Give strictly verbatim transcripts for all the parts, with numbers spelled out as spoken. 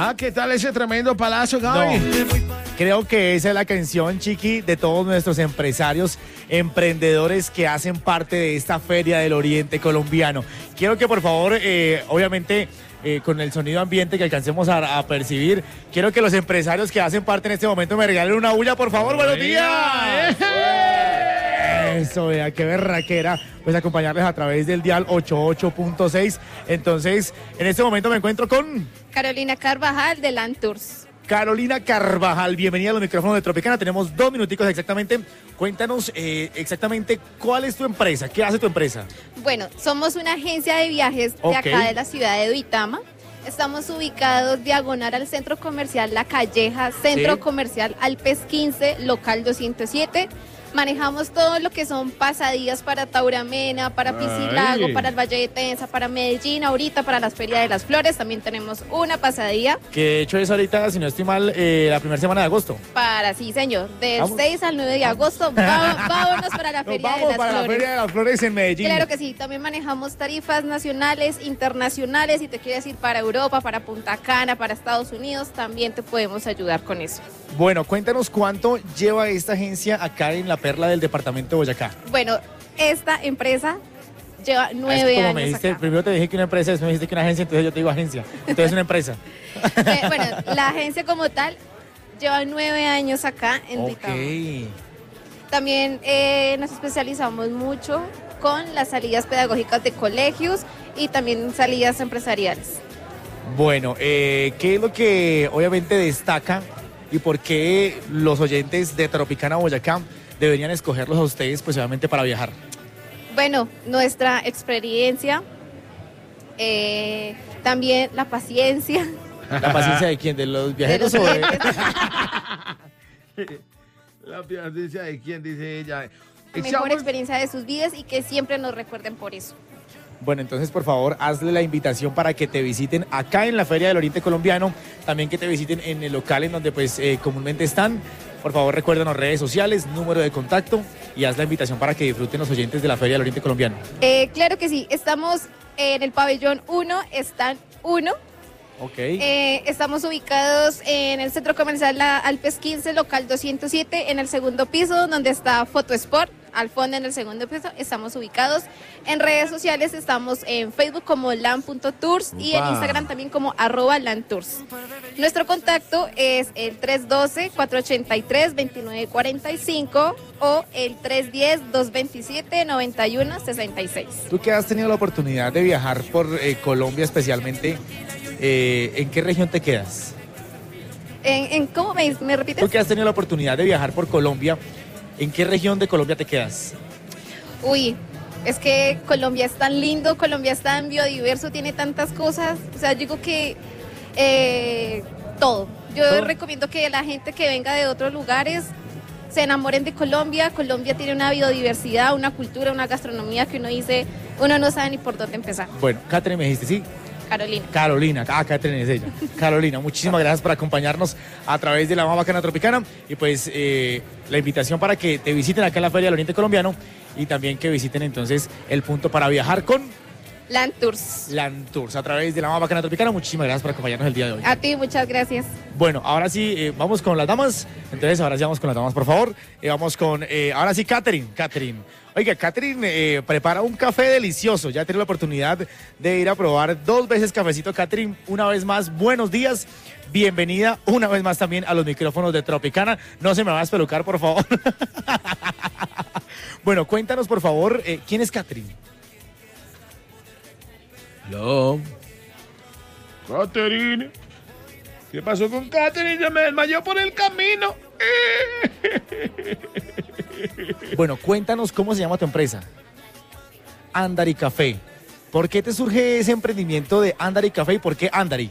Ah, ¿qué tal ese tremendo palazo, Gaby? No. Creo que esa es la canción, Chiqui, de todos nuestros empresarios, emprendedores que hacen parte de esta Feria del Oriente colombiano. Quiero que por favor, eh, obviamente, eh, con el sonido ambiente que alcancemos a, a percibir, quiero que los empresarios que hacen parte en este momento me regalen una bulla, por favor. ¡Buenos días! Eso, vea, qué berraquera, pues acompañarles a través del dial ochenta y ocho punto seis. Entonces, en este momento me encuentro con Carolina Carvajal de Land Tours. Carolina Carvajal, bienvenida a los micrófonos de Tropicana. Tenemos dos minuticos exactamente. Cuéntanos eh, exactamente cuál es tu empresa, qué hace tu empresa. Bueno, somos una agencia de viajes de Okay. acá de la ciudad de Duitama. Estamos ubicados diagonal al centro comercial La Calleja, centro Sí. comercial Alpes quince, local doscientos siete. Manejamos todo lo que son pasadías para Tauramena, para Piscilago, Ay. para el Valle de Tensa, para Medellín, ahorita para las Ferias de las Flores. También tenemos una pasadía Que de hecho es ahorita, si no estoy mal, eh, la primera semana de agosto. para, sí señor, del Vamos. seis al nueve de agosto. Va- vámonos para la Nos Feria de vamos las para la Flores. Feria de las Flores en Medellín. Claro que sí, también manejamos tarifas nacionales, internacionales, si te quieres ir para Europa, para Punta Cana, para Estados Unidos, también te podemos ayudar con eso. Bueno, cuéntanos cuánto lleva esta agencia acá en la perla del departamento de Boyacá. Bueno, esta empresa lleva Ah, es nueve que como años me dijiste, acá. primero te dije que una empresa, después me dijiste que una agencia, entonces yo te digo agencia. Entonces es una empresa. Eh, bueno, la agencia como tal lleva nueve años acá en Duitama. Ok. También eh, nos especializamos mucho con las salidas pedagógicas de colegios y también salidas empresariales. Bueno, eh, ¿qué es lo que obviamente destaca y por qué los oyentes de Tropicana Boyacá deberían escogerlos a ustedes, pues obviamente para viajar? Bueno, nuestra experiencia, eh, también la paciencia. ¿La paciencia de quién? ¿De los de viajeros los o de...? clientes, La paciencia de quién, dice ella. mejor Echamos- experiencia de sus vidas y que siempre nos recuerden por eso. Bueno, entonces por favor hazle la invitación para que te visiten acá en la Feria del Oriente Colombiano, también que te visiten en el local en donde pues eh, comúnmente están. Por favor recuérdanos redes sociales, número de contacto y haz la invitación para que disfruten los oyentes de la Feria del Oriente Colombiano. Eh, claro que sí, estamos en el pabellón uno, stand uno. Ok. Eh, estamos ubicados en el centro comercial La Alpes quince, local doscientos siete, en el segundo piso, donde está Fotosport. Al fondo, en el segundo piso, estamos ubicados. En redes sociales estamos en Facebook como land punto tours y en Upa. Instagram también como arroba landtours. Nuestro contacto es el tres uno dos, cuatro ocho tres, dos nueve cuatro cinco o el tres uno cero, dos dos siete, nueve uno seis seis. Tú que has tenido la oportunidad de viajar por eh, Colombia especialmente, eh, ¿en qué región te quedas? ¿En, en, ¿Cómo me, me repites? Tú que has tenido la oportunidad de viajar por Colombia, ¿en qué región de Colombia te quedas? Uy, es que Colombia es tan lindo, Colombia es tan biodiverso, tiene tantas cosas. O sea, yo digo que eh, todo. Yo ¿Todo? recomiendo que la gente que venga de otros lugares se enamoren de Colombia. Colombia tiene una biodiversidad, una cultura, una gastronomía que uno dice, uno no sabe ni por dónde empezar. Bueno, Catherine me dijiste, ¿sí? Carolina. Carolina, ah, Catherine es ella. Carolina, muchísimas gracias por acompañarnos a través de la Más Bacana Tropicana y pues eh, la invitación para que te visiten acá en la Feria del Oriente Colombiano y también que visiten entonces el punto para viajar con Land Tours. Land Tours a través de la Más Bacana Tropicana. Muchísimas gracias por acompañarnos el día de hoy. A ti, muchas gracias. Bueno, ahora sí, eh, vamos con las damas. Entonces, ahora sí vamos con las damas, por favor. Eh, vamos con, eh, ahora sí, Catherine. Catherine. Oiga, Catherine eh, prepara un café delicioso. Ya he tenido la oportunidad de ir a probar dos veces cafecito. Catherine, una vez más, buenos días. Bienvenida una vez más también a los micrófonos de Tropicana. No se me va a despelucar, por favor. Bueno, cuéntanos, por favor, eh, ¿quién es Catherine? Hello. Catherine. ¿Qué pasó con Catherine? Ya me desmayó por el camino. Bueno, cuéntanos cómo se llama tu empresa. Andari Café. ¿Por qué te surge ese emprendimiento de Andari Café y por qué Andari?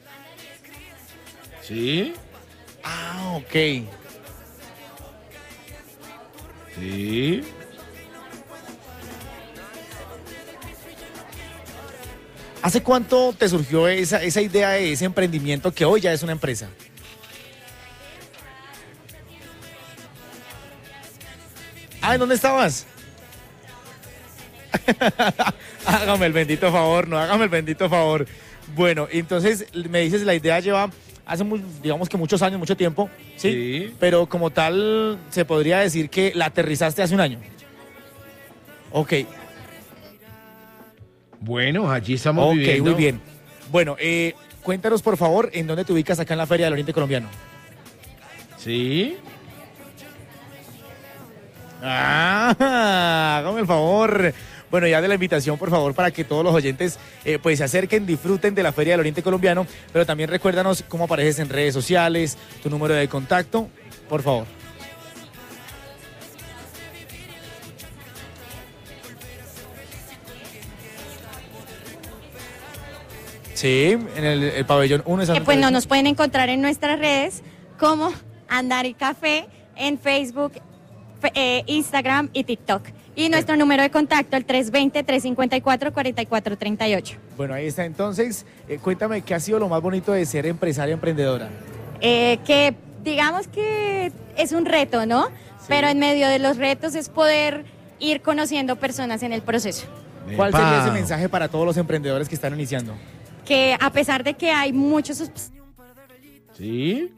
¿Sí? Ah, ok. Sí. ¿Hace cuánto te surgió esa, esa idea de ese emprendimiento que hoy ya es una empresa? Ah, ¿en dónde estabas? Hágame el bendito favor, no, hágame el bendito favor. Bueno, entonces me dices, la idea lleva hace, mu- digamos que muchos años, mucho tiempo, ¿sí? Sí. Pero como tal, se podría decir que la aterrizaste hace un año. Ok, Bueno, allí estamos ok, viviendo. muy bien. Bueno, eh, cuéntanos por favor, ¿en dónde te ubicas acá en la Feria del Oriente Colombiano? Sí. Ah, hágame el favor. Bueno, ya de la invitación, por favor, para que todos los oyentes eh, pues se acerquen, disfruten de la Feria del Oriente Colombiano, pero también recuérdanos cómo apareces en redes sociales, tu número de contacto, por favor. Sí, en el, el pabellón uno. Que pues no nos pueden encontrar en nuestras redes como Andar y Café en Facebook, fe- eh, Instagram y TikTok. Y nuestro número de contacto, el tres dos cero, tres cinco cuatro, cuatro cuatro tres ocho. Bueno, ahí está. Entonces, eh, cuéntame, ¿qué ha sido lo más bonito de ser empresaria emprendedora? Eh, que digamos que es un reto, ¿no? Pero en medio de los retos es poder ir conociendo personas en el proceso. ¿Cuál Epa. sería ese mensaje para todos los emprendedores que están iniciando? Que a pesar de que hay muchos obs- Sí.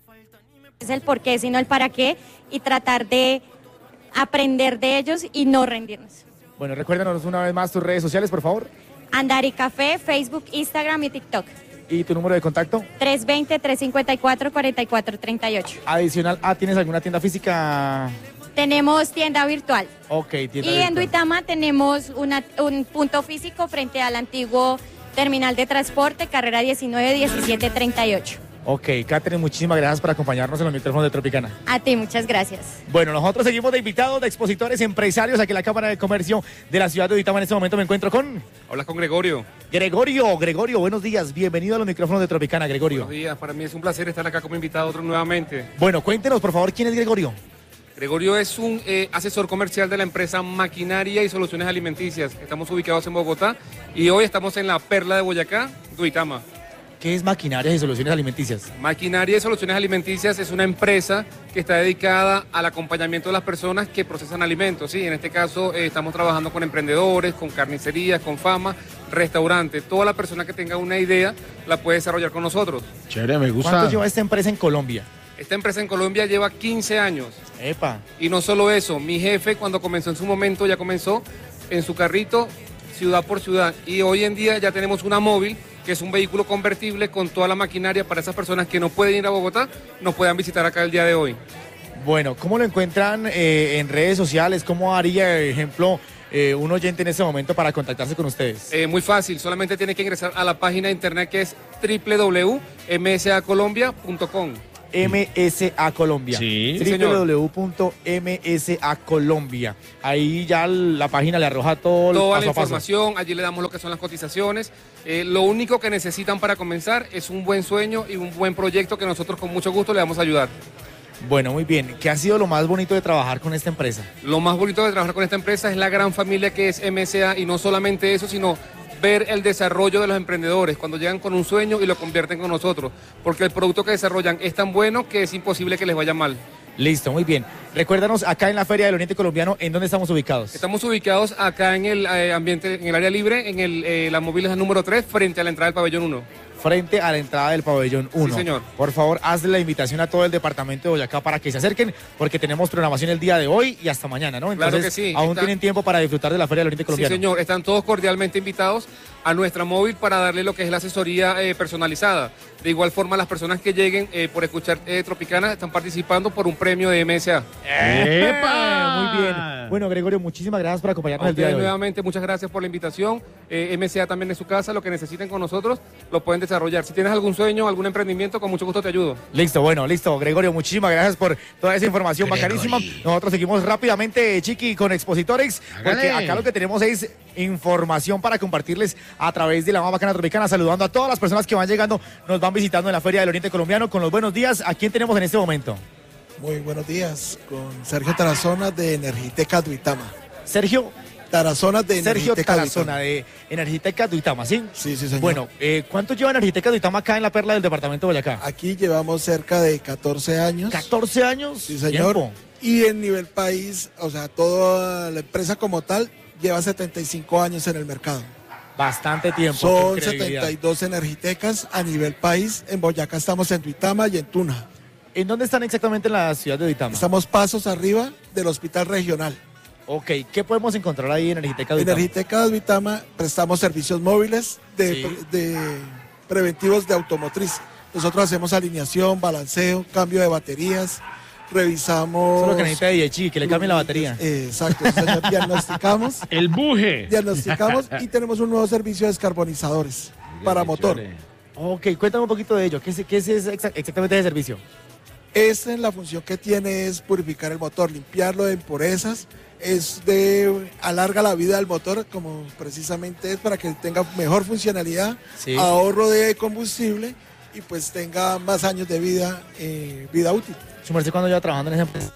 es el por qué, sino el para qué, y tratar de aprender de ellos y no rendirnos. Bueno, recuérdanos una vez más tus redes sociales, por favor, Andar y Café, Facebook, Instagram y TikTok. y tu número de contacto. tres dos cero, tres cinco cuatro, cuatro cuatro tres ocho. Adicional a, ¿tienes alguna tienda física? Tenemos tienda virtual. Ok, tienda Y virtual. en Duitama tenemos una- un punto físico frente al antiguo terminal de transporte, carrera diecinueve diecisiete treinta y ocho. Ok, Catherine, muchísimas gracias por acompañarnos en los micrófonos de Tropicana. A ti, muchas gracias. Bueno, nosotros seguimos de invitados, de expositores, empresarios aquí en la Cámara de Comercio de la ciudad de Duitama. En este momento me encuentro con Hablas con Gregorio. Gregorio. Gregorio, buenos días. Bienvenido a los micrófonos de Tropicana, Gregorio. Buenos días, para mí es un placer estar acá como invitado otro nuevamente. Bueno, cuéntenos, por favor, ¿quién es Gregorio? Gregorio es un eh, asesor comercial de la empresa Maquinaria y Soluciones Alimenticias. Estamos ubicados en Bogotá y hoy estamos en la Perla de Boyacá, Duitama. ¿Qué es Maquinarias y Soluciones Alimenticias? Maquinaria y Soluciones Alimenticias es una empresa que está dedicada al acompañamiento de las personas que procesan alimentos. ¿Sí? En este caso eh, estamos trabajando con emprendedores, con carnicerías, con fama, restaurantes. Toda la persona que tenga una idea la puede desarrollar con nosotros. Chévere, me gusta. ¿Cuánto lleva esta empresa en Colombia? Esta empresa en Colombia lleva quince años. Epa. Y no solo eso, mi jefe cuando comenzó en su momento ya comenzó en su carrito ciudad por ciudad. Y hoy en día ya tenemos una móvil que es un vehículo convertible con toda la maquinaria para esas personas que no pueden ir a Bogotá, nos puedan visitar acá el día de hoy. Bueno, ¿cómo lo encuentran eh, en redes sociales? ¿Cómo haría, ejemplo, eh, un oyente en este momento para contactarse con ustedes? Eh, muy fácil, solamente tiene que ingresar a la página de internet que es doble u doble u doble u punto m s a colombia punto com. M S A Colombia. Sí. Sí, señor. doble u doble u doble u punto m s a colombia. Ahí ya la página le arroja todo el Toda paso la a paso. información, allí le damos lo que son las cotizaciones. Eh, lo único que necesitan para comenzar es un buen sueño y un buen proyecto que nosotros con mucho gusto le vamos a ayudar. Bueno, muy bien. ¿Qué ha sido lo más bonito de trabajar con esta empresa? Lo más bonito de trabajar con esta empresa es la gran familia que es M S A y no solamente eso, sino ver el desarrollo de los emprendedores cuando llegan con un sueño y lo convierten con nosotros, porque el producto que desarrollan es tan bueno que es imposible que les vaya mal. Listo, muy bien. Recuérdanos acá en la Feria del Oriente Colombiano, ¿en dónde estamos ubicados? Estamos ubicados acá en el eh, ambiente, en el área libre, en el, eh, la móvil número tres, frente a la entrada del pabellón uno. Frente a la entrada del pabellón uno. Sí, señor. Por favor, hazle la invitación a todo el departamento de Boyacá para que se acerquen, porque tenemos programación el día de hoy y hasta mañana, ¿no? Claro Entonces, que sí. aún Está- tienen tiempo para disfrutar de la Feria del Oriente Sí, Colombiano. señor, están todos cordialmente invitados a nuestra móvil para darle lo que es la asesoría eh, personalizada. De igual forma, las personas que lleguen eh, por escuchar eh, Tropicana están participando por un premio de M S A. ¡Epa! Muy bien. Bueno, Gregorio, muchísimas gracias por acompañarnos A el día de ustedes hoy. nuevamente, muchas gracias por la invitación. Eh, M S A también es su casa, lo que necesiten con nosotros lo pueden desarrollar. Si tienes algún sueño, algún emprendimiento, con mucho gusto te ayudo. Listo, bueno, listo. Gregorio, muchísimas gracias por toda esa información Gregory. bacanísima. Nosotros seguimos rápidamente, Chiqui, con Expositores, porque Hágale. acá lo que tenemos es información para compartirles a través de la más bacana tropicana, saludando a todas las personas que van llegando, nos van visitando en la Feria del Oriente Colombiano con los buenos días. ¿A quién tenemos en este momento? Muy buenos días, con Sergio Tarazona de Energiteca Duitama. Sergio, Tarazona de Sergio Energiteca Tarazona Duitama. de Energiteca Duitama, ¿sí? Sí, sí, señor. Bueno, eh, ¿cuánto lleva Energiteca Duitama acá en la perla del departamento de Boyacá? Aquí llevamos cerca de catorce años. ¿catorce años? Sí, señor. Tiempo. Y en nivel país, o sea, toda la empresa como tal lleva setenta y cinco años en el mercado. Bastante tiempo. Son qué credibilidad. setenta y dos energitecas a nivel país. En Boyacá estamos en Duitama y en Tunja. ¿En dónde están exactamente en la ciudad de Duitama? Estamos pasos arriba del hospital regional. Ok, ¿qué podemos encontrar ahí en Energiteca de En Duitama? Energiteca de Duitama prestamos servicios móviles de, Sí. de preventivos de automotriz. Nosotros hacemos alineación, balanceo, cambio de baterías, revisamos... Eso es lo que necesita D J, que le cambien la batería. Eh, exacto, sí, señor. Diagnosticamos, El buje. diagnosticamos y tenemos un nuevo servicio de descarbonizadores para motor. Ok, cuéntame un poquito de ello. ¿Qué es, qué es exa- exactamente ese servicio? Esta en la función que tiene es purificar el motor, limpiarlo de impurezas, es de alarga la vida del motor, como precisamente es para que tenga mejor funcionalidad, Sí. ahorro de combustible y pues tenga más años de vida, eh, vida útil. Su merced, cuando lleva trabajando en esa empresa,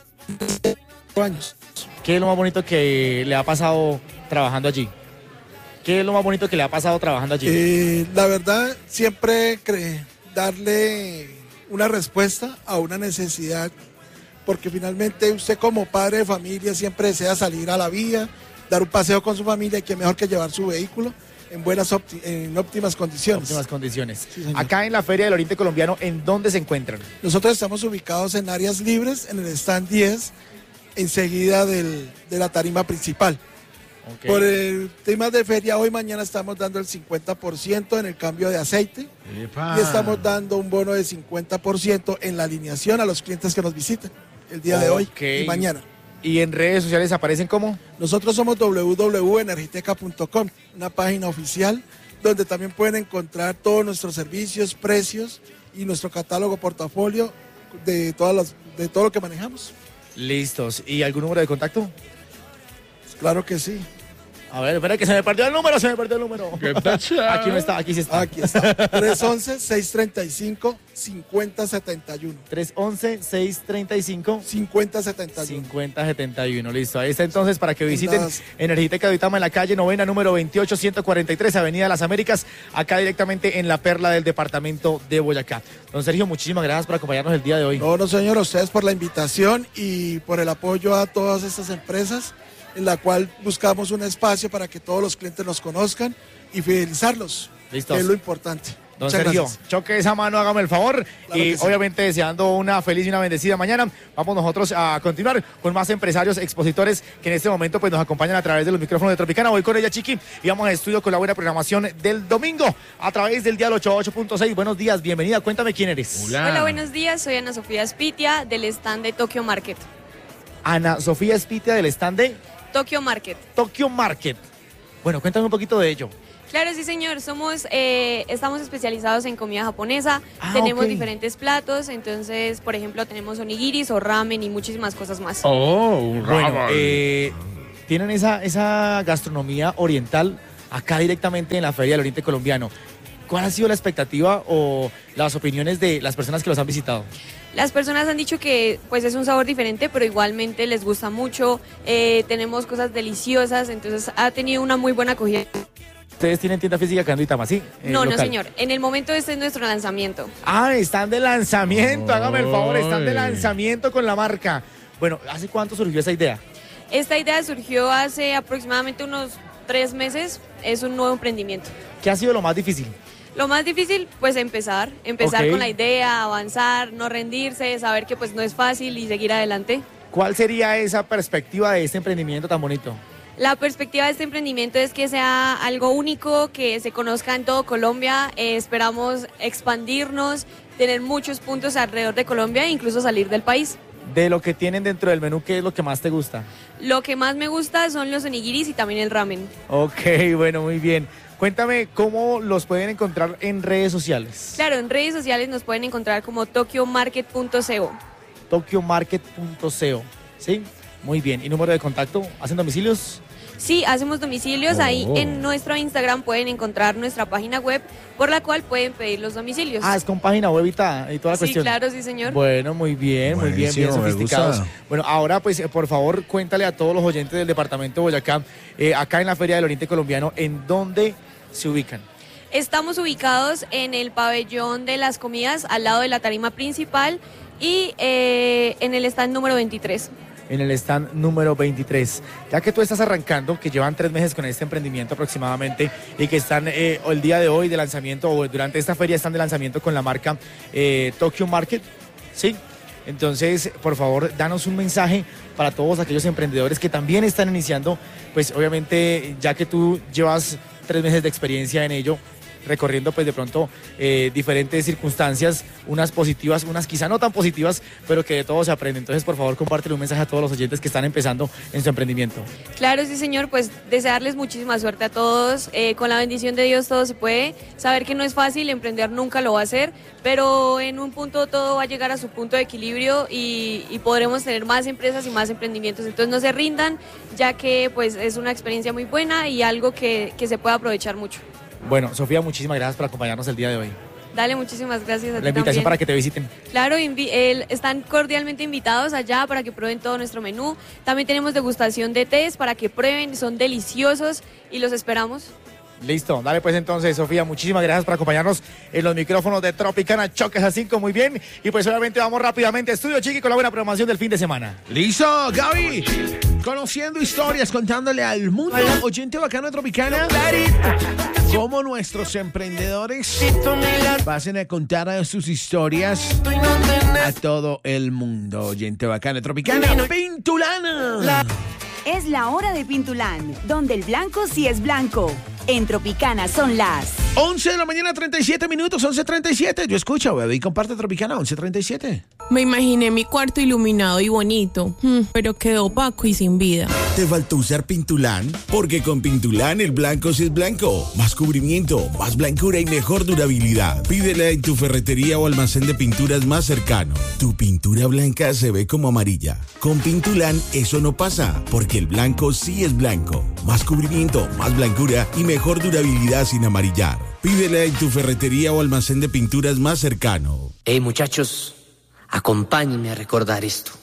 Años. ¿qué es lo más bonito que le ha pasado trabajando allí? ¿Qué es lo más bonito que le ha pasado trabajando allí? Eh, la verdad, siempre cre- darle una respuesta a una necesidad, porque finalmente usted como padre de familia siempre desea salir a la vía, dar un paseo con su familia, y qué mejor que llevar su vehículo en buenas, opti- en óptimas condiciones. Óptimas condiciones. Sí, señor. Acá en la Feria del Oriente Colombiano, ¿en dónde se encuentran? Nosotros estamos ubicados en áreas libres, en el stand diez, enseguida del- de la tarima principal. Ok. Por el tema de feria, hoy mañana estamos dando el cincuenta por ciento en el cambio de aceite Epa. y estamos dando un bono de cincuenta por ciento en la alineación a los clientes que nos visitan el día de hoy Ok. y mañana. ¿Y en redes sociales aparecen como? Nosotros somos doble u doble u doble u punto energiteca punto com, una página oficial donde también pueden encontrar todos nuestros servicios, precios y nuestro catálogo portafolio de, todas las, de todo lo que manejamos. Listos. ¿Y algún número de contacto? Claro que sí. A ver, espera que se me perdió el número, se me perdió el número. ¿Qué pasa? Aquí no está, aquí sí está. Aquí está. tres once, seis treinta y cinco, cincuenta setenta y uno. tres once, seis treinta y cinco, cincuenta setenta y uno. cincuenta setenta y uno. Listo. Ahí está entonces para que visiten Las- Energiteca de Duitama en la calle novena, número veintiocho, ciento cuarenta y tres, Avenida Las Américas, acá directamente en la perla del departamento de Boyacá. Don Sergio, muchísimas gracias por acompañarnos el día de hoy. No, no, señor, a ustedes por la invitación y por el apoyo a todas estas empresas, en la cual buscamos un espacio para que todos los clientes nos conozcan y fidelizarlos, Listos. que es lo importante. Don Muchas Sergio, gracias. choque esa mano, hágame el favor. Claro y que sí. obviamente deseando una feliz y una bendecida mañana. Vamos nosotros a continuar con más empresarios, expositores que en este momento pues nos acompañan a través de los micrófonos de Tropicana. Voy con ella, Chiqui, y vamos al estudio con la buena programación del domingo a través del dial ochenta y ocho punto seis. Buenos días, bienvenida. Cuéntame quién eres. Hola. Hola, buenos días. Soy Ana Sofía Spitia del stand de Tokyo Market. Ana Sofía Espitia del stand de Tokyo Market. Tokyo Market. Bueno, cuéntame un poquito de ello. Claro, sí, señor. Somos, eh, estamos especializados en comida japonesa. Ah, tenemos ok. diferentes platos. Entonces, por ejemplo, tenemos onigiris o ramen y muchísimas cosas más. Oh, un Bueno, ramen. eh, tienen esa, esa gastronomía oriental acá directamente en la Feria del Oriente Colombiano. ¿Cuál ha sido la expectativa o las opiniones de las personas que los han visitado? Las personas han dicho que pues es un sabor diferente, pero igualmente les gusta mucho. Eh, tenemos cosas deliciosas, entonces ha tenido una muy buena acogida. Ustedes tienen tienda física acá en Duitama, ¿sí? Eh, No, no, local. señor. En el momento este es nuestro lanzamiento. Ah, están de lanzamiento, hágame el favor, están de Ay. lanzamiento con la marca. Bueno, ¿hace cuánto surgió esa idea? Esta idea surgió hace aproximadamente unos tres meses. Es un nuevo emprendimiento. ¿Qué ha sido lo más difícil? Lo más difícil, pues empezar, empezar Ok. con la idea, avanzar, no rendirse, saber que pues no es fácil y seguir adelante. ¿Cuál sería esa perspectiva de este emprendimiento tan bonito? La perspectiva de este emprendimiento es que sea algo único, que se conozca en todo Colombia. Eh, esperamos expandirnos, tener muchos puntos alrededor de Colombia e incluso salir del país. De lo que tienen dentro del menú, ¿qué es lo que más te gusta? Lo que más me gusta son los onigiris y también el ramen. Ok, bueno, muy bien. Cuéntame cómo los pueden encontrar en redes sociales. Claro, en redes sociales nos pueden encontrar como tokyo market punto co. tokyo market punto co, ¿sí? Muy bien. ¿Y número de contacto? ¿Hacen domicilios? Sí, hacemos domicilios. Ahí Oh. en nuestro Instagram pueden encontrar nuestra página web por la cual pueden pedir los domicilios. Ah, es con página web y, ta- y toda la sí, cuestión. claro, sí, señor. Bueno, muy bien, muy bien, bien Buenísimo, me sofisticados. gusta. Bueno, ahora pues eh, por favor cuéntale a todos los oyentes del departamento de Boyacá, eh, acá en la Feria del Oriente Colombiano, ¿en dónde se ubican? Estamos ubicados en el pabellón de las comidas al lado de la tarima principal y eh, en el stand número veintitrés. en el stand número veintitrés. Ya que tú estás arrancando, que llevan tres meses con este emprendimiento aproximadamente y que están eh, el día de hoy de lanzamiento o durante esta feria están de lanzamiento con la marca eh, Tokyo Market, ¿sí? Entonces, por favor, danos un mensaje para todos aquellos emprendedores que también están iniciando, pues obviamente ya que tú llevas tres meses de experiencia en ello, recorriendo pues de pronto eh, diferentes circunstancias, unas positivas, unas quizá no tan positivas, pero que de todo se aprende. Entonces, por favor, compártele un mensaje a todos los oyentes que están empezando en su emprendimiento. Claro, sí, señor, pues desearles muchísima suerte a todos. Eh, con la bendición de Dios todo se puede. Saber que no es fácil, emprender nunca lo va a hacer, pero en un punto todo va a llegar a su punto de equilibrio y, y podremos tener más empresas y más emprendimientos. Entonces no se rindan, ya que pues es una experiencia muy buena y algo que, que se puede aprovechar mucho. Bueno, Sofía, muchísimas gracias por acompañarnos el día de hoy. Dale, muchísimas gracias a ti La invitación también. para que te visiten. Claro, invi- el- están cordialmente invitados allá para que prueben todo nuestro menú. También tenemos degustación de tés para que prueben, son deliciosos y los esperamos. Listo, dale pues entonces, Sofía, muchísimas gracias por acompañarnos en los micrófonos de Tropicana Choques a cinco, muy bien. Y pues obviamente vamos rápidamente a Estudio Chiqui con la buena programación del fin de semana. Listo, Gaby. Conociendo historias, contándole al mundo oyente bacano de Tropicana cómo nuestros emprendedores pasen a contar a sus historias a todo el mundo. Oyente bacano de Tropicana, Pintulana. Es la hora de Pintulán, donde el blanco sí es blanco. En Tropicana son las once de la mañana, treinta y siete minutos, once treinta y siete. Yo escucho, bebé, y comparte Tropicana, once treinta y siete. Me imaginé mi cuarto iluminado y bonito, hmm, pero quedó opaco y sin vida. ¿Te faltó usar Pintulán? Porque con Pintulán el blanco sí es blanco. Más cubrimiento, más blancura y mejor durabilidad. Pídela en tu ferretería o almacén de pinturas más cercano. Tu pintura blanca se ve como amarilla. Con Pintulán eso no pasa, porque el blanco sí es blanco. Más cubrimiento, más blancura y mejor durabilidad sin amarillar. Pídela en tu ferretería o almacén de pinturas más cercano. Hey muchachos, acompáñenme a recordar esto.